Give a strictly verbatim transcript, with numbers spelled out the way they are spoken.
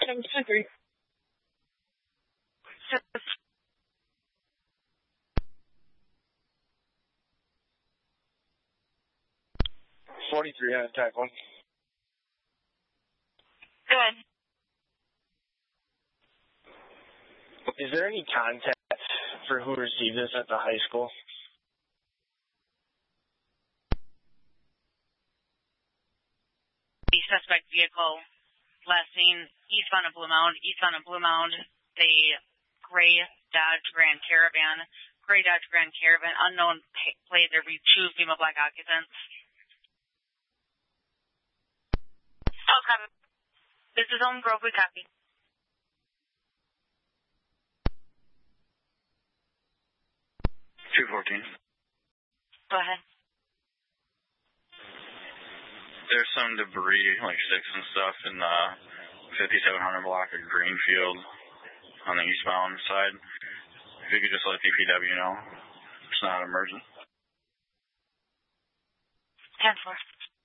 I'm hungry. forty-three on attack one. Good. Is there any contact for who received this at the high school? The suspect vehicle, last seen eastbound of Blue Mound, eastbound of Blue Mound, the gray Dodge Grand Caravan, gray Dodge Grand Caravan, unknown plate. There be two female black occupants. Okay. This is Elm Grove. We copy. two fourteen. Go ahead. There's some debris, like sticks and stuff, in the fifty-seven hundred block of Greenfield on the eastbound side. If you could just let D P W know, it's not emergent. ten four.